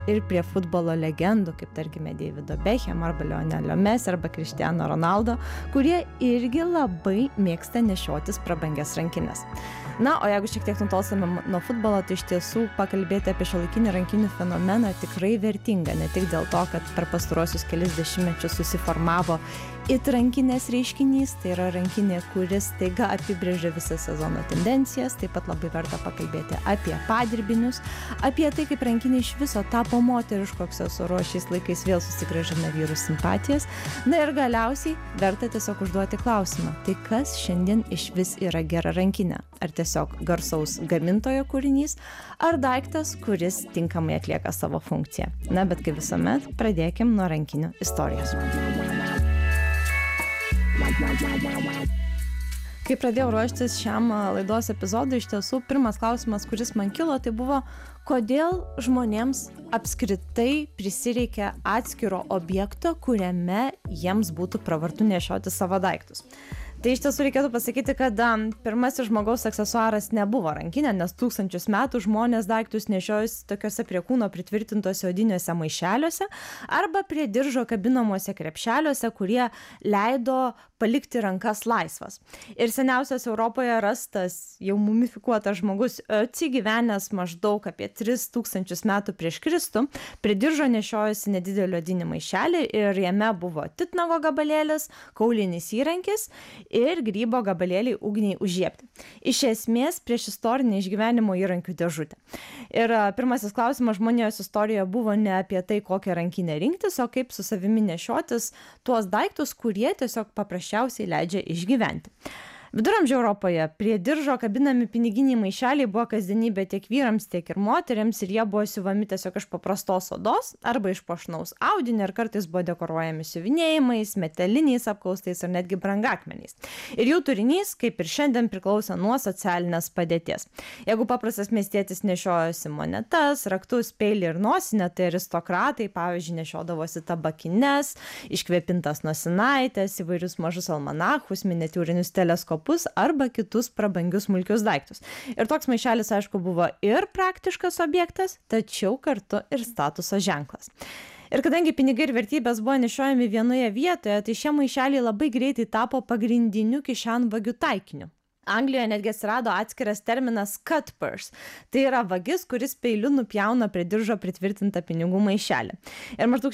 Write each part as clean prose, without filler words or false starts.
ir prie futbolo legendų, kaip tarkime Davido Beckham arba Lionelio Messi arba Cristiano Ronaldo, kurie irgi labai mėgsta nešiotis prabangias rankinės. Na, o jeigu šiek tiek nutolstame nuo futbolo, tai iš tiesų pakalbėti apie šiuolaikinį rankinių fenomeną tikrai vertinga, ne tik dėl to, kad per pastarosius kelis dešimtmečius susiformavo it rankinės reiškinys, tai yra rankinė, kuris staiga apibrėžia visą sezono tendencijas, taip pat labai verta pakalbėti apie padirbinius, apie tai, kaip rankinė iš viso tapo moteriško aksesuaru, šiais laikais vėl susigrąžina vyrų simpatijas. Na ir galiausiai verta tiesiog užduoti klausimą, tai kas šiandien iš vis yra gera rankinė? Ar tiesiog garsaus gamintojo kūrinys, ar daiktas, kuris tinkamai atlieka savo funkciją? Na, bet kaip visuomet, pradėkim nuo rankinių istorijos. Kai pradėjau ruoštis šiam laidos epizodui, iš tiesų pirmas klausimas, kuris man kilo, tai buvo, kodėl žmonėms apskritai prisireikia atskiro objekto, kuriame jiems būtų pravartu nešioti savo daiktus. Tai iš tiesų reikėtų pasakyti, kad pirmasis žmogaus aksesuaras nebuvo rankinė, nes tūkstančius metų žmonės daiktus nešiojosi tokiuose prie kūno pritvirtintose odiniuose maišeliuose arba prie diržo kabinamuose krepšeliuose, kurie leido palikti rankas laisvas. Ir seniausias Europoje rastas jau mumifikuotas žmogus Ötzi, gyvenęs maždaug apie 3000 metų prieš Kristų, prie diržo nešiojosi nedidelį odinį maišelį ir jame buvo titnago gabalėlis, kaulinis įrankis ir grybo gabalėliai ugniai užžiepti. Iš esmės prieš istorinį išgyvenimo įrankių dėžutę. Ir pirmasis klausimas žmonijos istorijoje buvo ne apie tai, kokią rankinę rinktis, o kaip su savimi nešiotis tuos daiktus, kurie tiesiog paprasčiausiai leidžia išgyventi. Viduramžių Europoje prie diržo kabinami piniginiai maišeliai buvo kasdienybė tiek vyrams, tiek ir moteriams ir jie buvo siuvami tiesiog iš paprastos odos arba iš puošnaus audinio ir kartais buvo dekoruojami siuvinėjimais, metaliniais apkaustais ir netgi brangakmeniais. Ir jų turinys, kaip ir šiandien, priklauso nuo socialinės padėties. Jeigu paprastas miestietis nešiojosi monetas, raktus, peilį ir nosinę, tai aristokratai, pavyzdžiui, nešiodavosi tabakines, iškvėpintas nosinaites, įvairius mažus almanachus, miniatiūrinius teleskopus arba kitus prabangius smulkius daiktus. Ir toks maišelis, aišku, buvo ir praktiškas objektas, tačiau kartu ir statuso ženklas. Ir kadangi pinigai ir vertybės buvo nešiojami vienoje vietoje, tai šie maišeliai labai greitai tapo pagrindiniu kišenvagių taikiniu. Anglijoje netgi atsirado atskiras terminas cut purse. Tai yra vagis, kuris peiliu nupjauna prie diržo pritvirtintą pinigų maišelį. Ir maždaug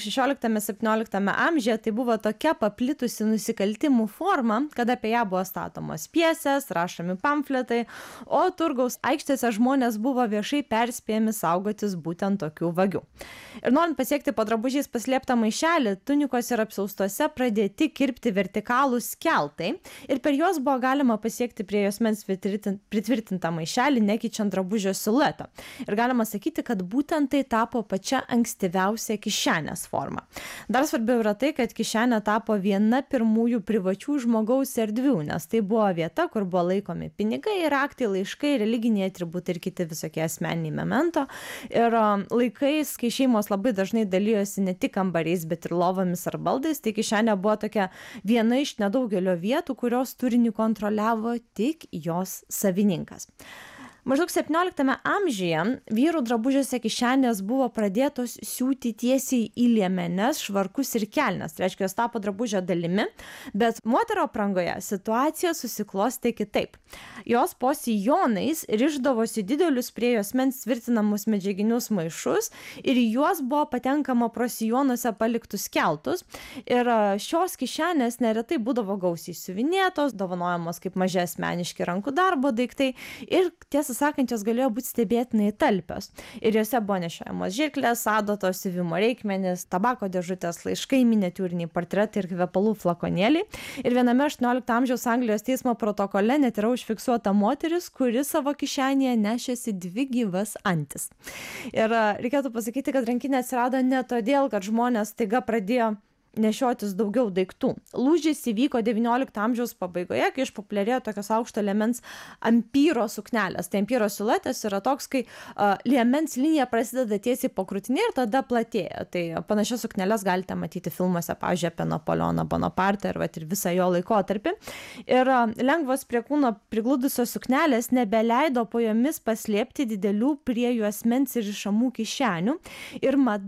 16-17 amžiuje tai buvo tokia paplitusi nusikaltimų forma, kad apie ją buvo statomos pjesės, rašomi pamfletai, o turgaus aikštėse žmonės buvo viešai perspėjami saugotis būtent tokių vagių. Ir norint pasiekti po drabužiais paslėptą maišelį, tunikos ir apsiaustuose pradėti kirpti vertikalūs skeltai ir per juos buvo galima pasiekti prie juosmens pritvirtintą maišelį, nekeičiant drabužio silueto. Ir galima sakyti, kad būtent tai tapo pačia ankstyviausia kišenės forma. Dar svarbiau yra tai, kad kišenė tapo viena pirmųjų privačių žmogaus erdvių, nes tai buvo vieta, kur buvo laikomi pinigai, raktai, laiškai, religiniai atributai ir kiti visokie asmeniniai memento. Ir laikais, kai šeimos labai dažnai dalijosi ne tik kambariais, bet ir lovomis ar baldais, tai kišenė buvo tokia viena iš nedaugelio vietų, kurios turinį kontroliavo tik jos savininkas. Maždaug 17 amžiuje vyrų drabužiuose kišenės buvo pradėtos siūti tiesiai į liemenes, švarkus ir kelnes. Tai reiškia, jos tapo drabužio dalimi, bet moterų aprangoje situacija susiklostė kitaip. Jos po sijonais rišdavosi didelius prie juosmens tvirtinamus medžiaginius maišus ir į juos buvo patenkama pro sijonuose paliktus keltus. Ir šios kišenės neretai būdavo gausiai siuvinėtos, dovanojamos kaip maži asmeniški rankų darbo daiktai ir tiesą sakant, jos galėjo būti stebėtinai talpios. Ir jose buvo nešiojamos žirklės, adatos, siuvimo reikmenys, tabako dėžutės, laiškai, miniatiūriniai portretai ir kvepalų flakonėliai. Ir viename 18 amžiaus Anglijos teismo protokole net yra užfiksuota moteris, kuri savo kišenėje nešėsi 2 gyvas antis. Ir reikėtų pasakyti, kad rankinė atsirado ne todėl, kad žmonės staiga pradėjo nešiotis daugiau daiktų. Lūžis įvyko XIX amžiaus pabaigoje, kai išpopuliarėjo tokios aukšto liemens ampyro suknelės. Tai ampyro siluetas yra toks, kai liemens linija prasideda tiesiai po krūtinė ir tada platėja. Tai panašias sukneles galite matyti filmuose, pavyzdžiui, apie Napoleoną Bonapartą ir visą jo laikotarpį. Ir lengvos prie kūno prigludusios suknelės nebeleido po jomis paslėpti didelių prie juosmens ir išamų kišenių. Ir